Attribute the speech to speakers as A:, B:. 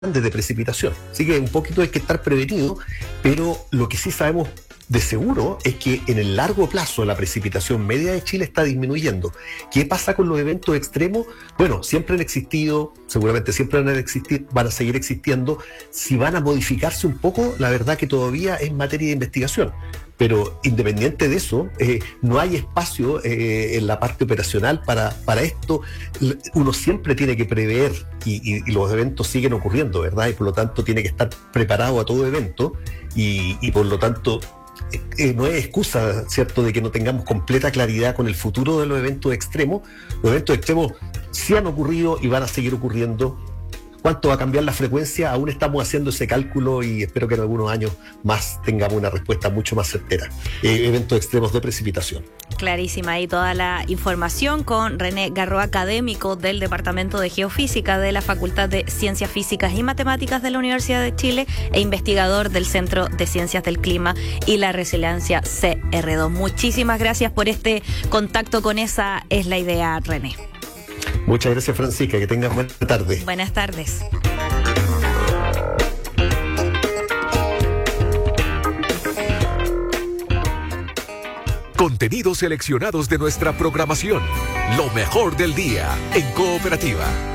A: de precipitación. Así que un poquito hay que estar prevenido, pero lo que sí sabemos de seguro es que en el largo plazo la precipitación media de Chile está disminuyendo. ¿Qué pasa con los eventos extremos? Bueno, siempre han existido, seguramente siempre van a existir, van a seguir existiendo. Si van a modificarse un poco, la verdad que todavía es materia de investigación. Pero independiente de eso, no hay espacio en la parte operacional para esto. Uno siempre tiene que prever y los eventos siguen ocurriendo, ¿verdad? Y por lo tanto tiene que estar preparado a todo evento y por lo tanto no es excusa, ¿cierto?, de que no tengamos completa claridad con el futuro de los eventos extremos. Los eventos extremos sí han ocurrido y van a seguir ocurriendo. ¿Cuánto va a cambiar la frecuencia? Aún estamos haciendo ese cálculo y espero que en algunos años más tengamos una respuesta mucho más certera. Eventos extremos de precipitación.
B: Clarísima ahí toda la información con René Garro, académico del Departamento de Geofísica de la Facultad de Ciencias Físicas y Matemáticas de la Universidad de Chile e investigador del Centro de Ciencias del Clima y la Resiliencia CR2. Muchísimas gracias por este contacto con Esa es la Idea, René.
A: Muchas gracias, Francisca, que tengas buena tarde.
B: Buenas tardes.
C: Contenidos seleccionados de nuestra programación. Lo mejor del día en Cooperativa.